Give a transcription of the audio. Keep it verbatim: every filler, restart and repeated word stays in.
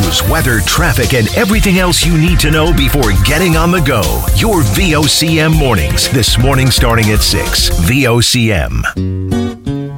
news, weather, traffic, and everything else you need to know before getting on the go. Your V O C M mornings. This morning starting at six. V O C M.